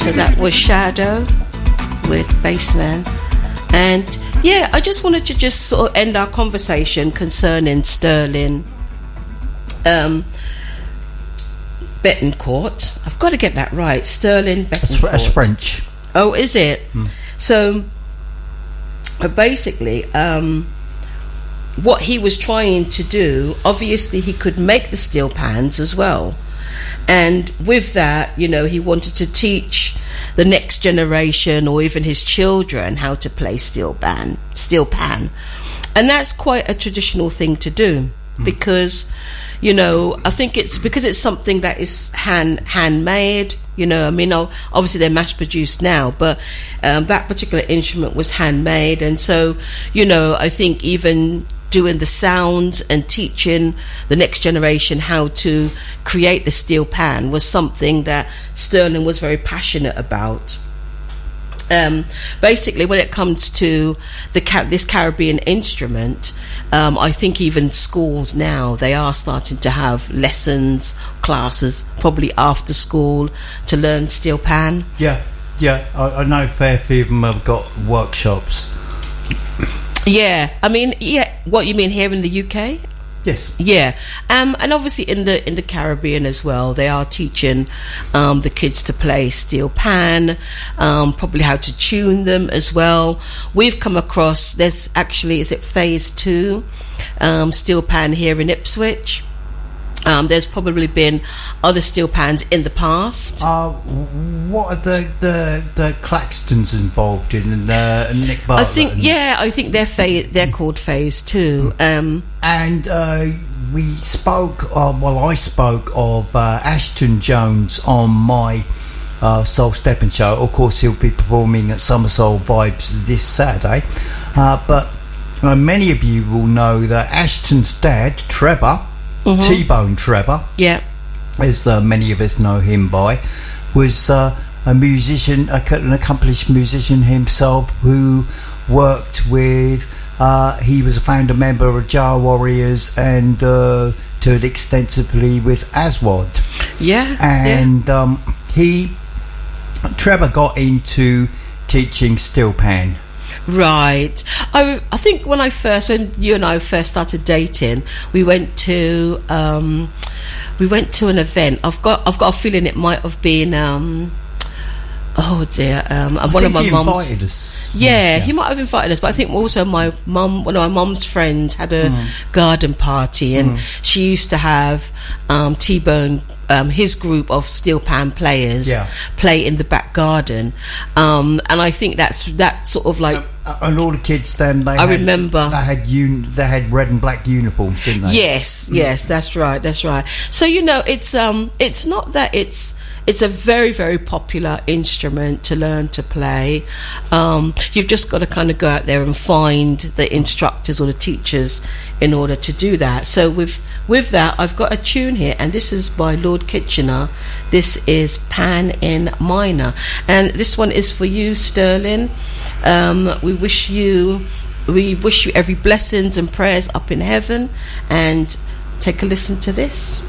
So that was Shadow with Bassman. And yeah, I just wanted to just sort of end our conversation concerning Sterling Betancourt. I've got to get that right. Sterling Betancourt. That's French. Oh, is it? So basically, what he was trying to do, obviously he could make the steel pans as well. And with that, you know, he wanted to teach the next generation or even his children how to play steel pan. And that's quite a traditional thing to do because, you know, I think it's because it's something that is handmade. You know, I mean, obviously they're mass produced now, but that particular instrument was handmade. And so, you know, I think even doing the sounds and teaching the next generation how to create the steel pan was something that Sterling was very passionate about. Basically, when it comes to this Caribbean instrument, I think even schools now, they are starting to have lessons, classes, probably after school, to learn steel pan. Yeah, I know a fair few of them have got workshops. Yeah, I mean, yeah. What you mean here in the UK? Yes. Yeah, and obviously in the Caribbean as well, they are teaching the kids to play steel pan, probably how to tune them as well. We've come across, there's actually, is it Phase 2 steel pan here in Ipswich? There's probably been other steel pans in the past. What are the Claxtons involved in, and Nick Bartlett? I think they're called Phase 2. And we spoke. I spoke of Ashton Jones on my Soul Stepping show. Of course, he'll be performing at Summer Soul Vibes this Saturday. But many of you will know that Ashton's dad, Trevor. T-Bone Trevor, as many of us know him by, was a musician, an accomplished musician himself, who worked with. He was a founder member of Jar Warriors and toured extensively with Aswad. Trevor got into teaching steel pan. Right. I think when you and I first started dating, we went to an event. I've got a feeling it might have been one of my mum's. Invited us. Yeah, he might have invited us, but I think also one of my mum's friends had a garden party, and she used to have T-Bone, his group of steel pan players play in the back garden, and I think that's sort of like. And all the kids then, remember they had red and black uniforms, didn't they? Yes, that's right. So you know, it's not that it's a very, very popular instrument to learn to play. You've just got to kind of go out there and find the instructors or the teachers in order to do that. So with that, I've got a tune here, and this is by Lord Kitchener. This is Pan in Minor, and this one is for you, Sterling. We wish you every blessings and prayers up in heaven, and take a listen to this.